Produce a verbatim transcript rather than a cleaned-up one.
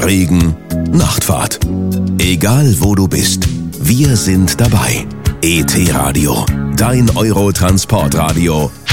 Regen, Nachtfahrt. Egal wo du bist, wir sind dabei. E T Radio, dein Eurotransportradio